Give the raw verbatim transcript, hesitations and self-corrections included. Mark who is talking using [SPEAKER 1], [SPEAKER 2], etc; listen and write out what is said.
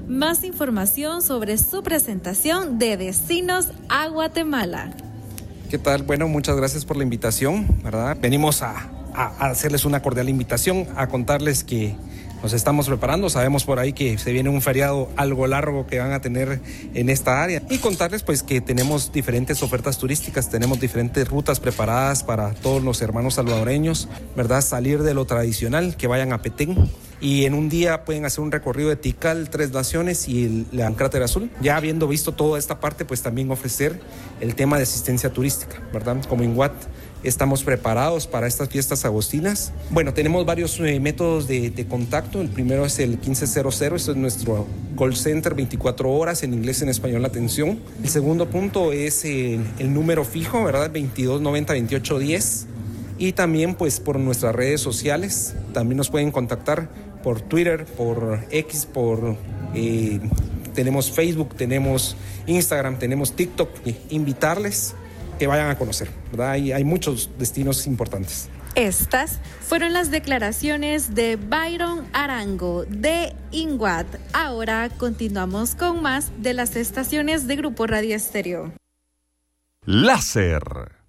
[SPEAKER 1] más información sobre su presentación de Destinos a Guatemala.
[SPEAKER 2] ¿Qué tal? Bueno, muchas gracias por la invitación, ¿verdad? Venimos a, a, a hacerles una cordial invitación, a contarles que nos estamos preparando. Sabemos por ahí que se viene un feriado algo largo que van a tener en esta área y contarles pues que tenemos diferentes ofertas turísticas, tenemos diferentes rutas preparadas para todos los hermanos salvadoreños, ¿verdad? Salir de lo tradicional, que vayan a Petén. Y en un día pueden hacer un recorrido de Tikal, Tres Naciones y el, el Cráter Azul. Ya habiendo visto toda esta parte, pues también ofrecer el tema de asistencia turística, ¿verdad? Como INGUAT estamos preparados para estas fiestas agostinas. Bueno, tenemos varios eh, métodos de, de contacto. El primero es el quince cero cero, esto es nuestro call center, veinticuatro horas, en inglés, en español, la atención. El segundo punto es el, el número fijo, ¿verdad? veintidós noventa veintiocho diez. Y también pues por nuestras redes sociales, también nos pueden contactar por Twitter, por X, por eh, tenemos Facebook, tenemos Instagram, tenemos TikTok. Invitarles que vayan a conocer, ¿verdad? Hay, hay muchos destinos importantes.
[SPEAKER 1] Estas fueron las declaraciones de Byron Arango de INGUAT. Ahora continuamos con más de las estaciones de Grupo Radio Estéreo.
[SPEAKER 3] Láser.